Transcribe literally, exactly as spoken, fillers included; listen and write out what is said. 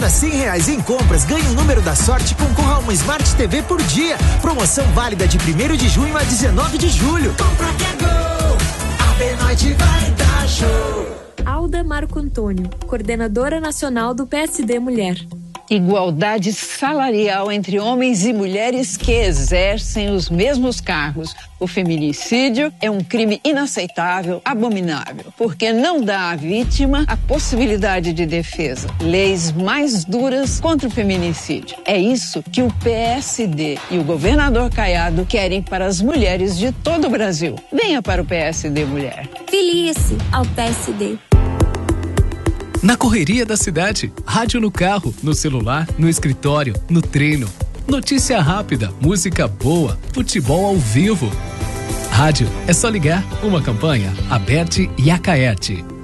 cada cem reais em compras, ganhe um número da sorte e concorra a uma Smart T V por dia. Promoção válida de primeiro de junho a dezenove de julho. Compra que é gol, a Benorte vai dar show. Alda Marco Antônio, coordenadora nacional do P S D Mulher. Igualdade salarial entre homens e mulheres que exercem os mesmos cargos. O feminicídio é um crime inaceitável, abominável, porque não dá à vítima a possibilidade de defesa. Leis mais duras contra o feminicídio. É isso que o P S D e o governador Caiado querem para as mulheres de todo o Brasil. Venha para o P S D Mulher. Filie-se ao P S D. Na correria da cidade, rádio no carro, no celular, no escritório, no treino. Notícia rápida, música boa, futebol ao vivo. Rádio é só ligar. Uma campanha, Aberte e Acaerte.